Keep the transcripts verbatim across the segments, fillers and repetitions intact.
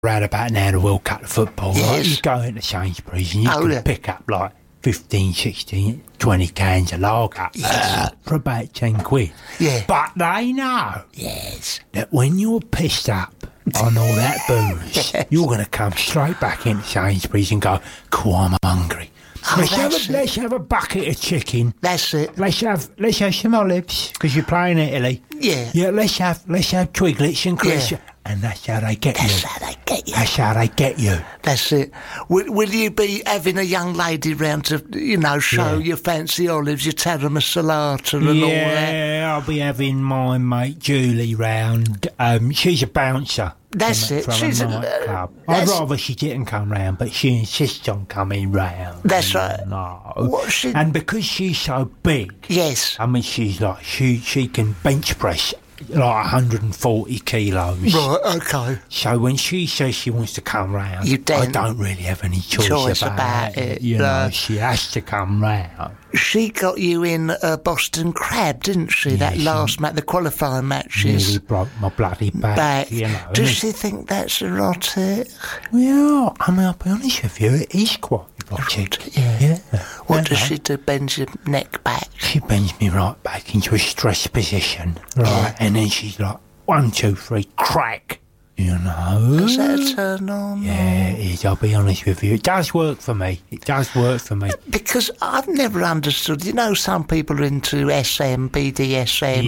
Around about now, the World Cup of football, Yes. right? You go into Sainsbury's and you Oh, can yeah. pick up like fifteen, sixteen, twenty cans of lager uh, for about ten quid. Yeah. But they know Yes. that when you're pissed up on all that booze, you're going to come straight back into Sainsbury's and go, cool, I'm hungry. Oh, let's, have that's a, it. let's have a bucket of chicken. That's it. Let's have let's have some olives because you're playing Italy. Yeah. Yeah. Let's have let's have twiglets and crisps, Yeah. and that's how they get That's you. how they get you. That's how they get you. That's it. Will, will you be having a young lady round to, you know, show Yeah. your fancy olives, your taramasalata and all that? Yeah, I'll be having my mate Julie round. Um, she's a bouncer. That's from, it. From She's a a- nightclub. uh, I'd that's- rather she didn't come round, but she insists on coming round. That's right. No. What she- And because she's so big, Yes. I mean, she's like she she can bench press like one hundred forty kilos. Right, okay. So when she says she wants to come round, You I don't- don't really have any choice, choice about, about it. it, You no. know, she has to come round. She got you in a Boston Crab, didn't she? that she- last match, the qualifying Nearly matches. broke my bloody back. Back. You know. Does and she think that's erotic? Well, I mean, I'll be honest with you, it is quite erotic. Yeah. Yeah. What You does know, she do? Bend your neck back? She bends me right back into a stress position, right? And then she's like, one, two, three, crack. You know? Is that a turn on? Yeah, it is. I'll be honest with you. It does work for me. It does work for me. Because I've never understood. You know, some people are into S M, B D S M,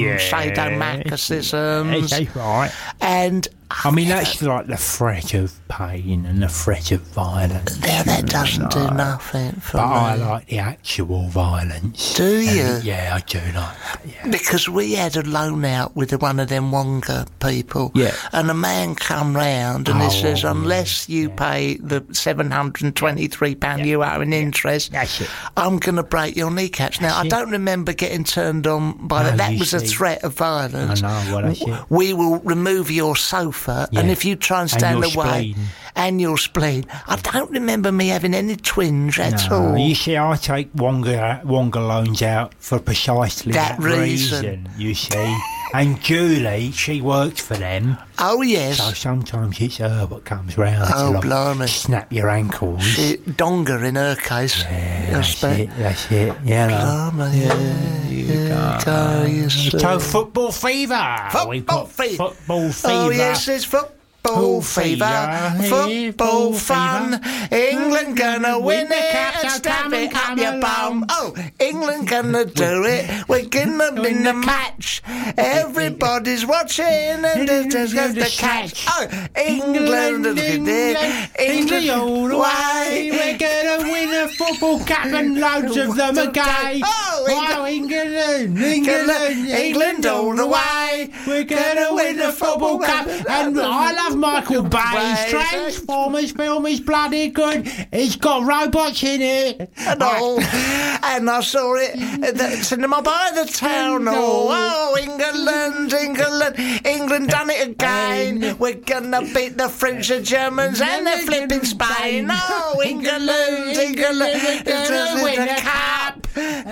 sadomasochism, That's right. and I mean, that's like the threat of pain and the threat of violence. yeah, that doesn't do nothing for But me. I like the actual violence. Do you? And, yeah, I do like that, yeah. Because we had a loan out with one of them Wonga people, Yeah. and a man come round and Oh, he says, yeah, unless you pay the seven hundred and twenty-three pound you owe in interest, That's it. I'm going to break your kneecaps. Now, I it. don't remember getting turned on by No, that. That you was a see. threat of violence. I know, well, that's it. We will remove your sofa, and Yeah. if you try and And stand your away, spleen. and your spleen. I don't remember me having any twinge at No, all. you see, I take Wonga, Wonga loans out for precisely That that, reason. you see. And Julie, she works for them, Oh, yes. so sometimes it's her that comes round Oh, to like, blimey. snap your ankles. She, Donga in her case. Yeah, I that's expect. it, that's it, you know. Blimey, yeah, you yeah, go. go, you see. So football fever. We've Football got fever. Football fever. Oh, yes, it's football Football fever. fever. Football Football fun. fever. England gonna win Win the it cup, and so stab come it and up come your along. bum. Oh, England gonna do it. We're gonna win the match. Everybody's watching and there's goes the catch. Oh, England, England, England all the way. We're gonna win a football cup and loads of them are gay. Oh, England. Oh, England, England, England, England all the way. We're gonna win the football cup, and I love Michael Bay. Bay. Transformers film is bloody good. It's got robots in it. And all, and I saw it at the cinema by the town hall. Oh, England, England, England done it again. We're gonna beat the French, the Germans, and the flipping Spain. Oh, England, England, it's gonna win the cup.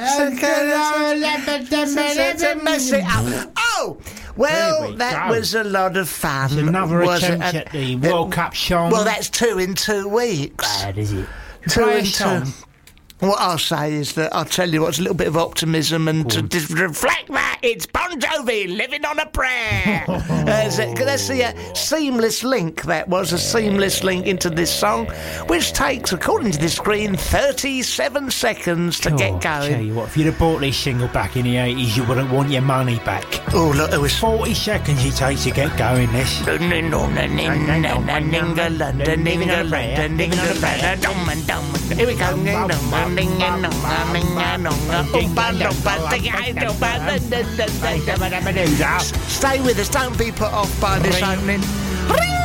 To mess it up. Oh, well, There we that go. was a lot of fun. Another was it? attempt at the World Cup song. Well, that's two in two weeks. bad, is it? Two Play a in song. two. What I'll say is that I'll tell you what's a little bit of optimism and to dis- reflect that it's Bon Jovi living on a prayer. uh, so- that's the uh, seamless link. That was a seamless link into this song, which takes, according to the screen, thirty-seven seconds to Oh, get tell going. you what, if you'd have bought this single back in the eighties, you wouldn't want your money back. Oh, look, it was. Forty seconds it takes to get going. This. England, England, Here we go. Stay with us, don't be put off by this opening.